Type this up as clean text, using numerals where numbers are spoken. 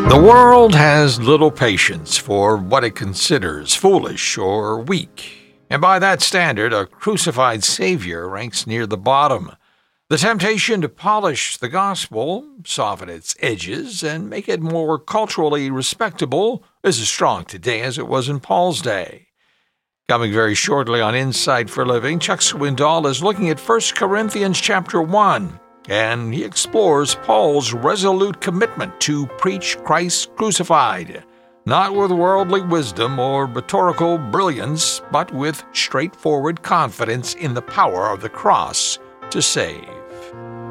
The world has little patience for what it considers foolish or weak, and by that standard, a crucified Savior ranks near the bottom. The temptation to polish the gospel, soften its edges, and make it more culturally respectable is as strong today as it was in Paul's day. Coming very shortly on Insight for Living, Chuck Swindoll is looking at 1 Corinthians chapter 1. And he explores Paul's resolute commitment to preach Christ crucified, not with worldly wisdom or rhetorical brilliance, but with straightforward confidence in the power of the cross to save.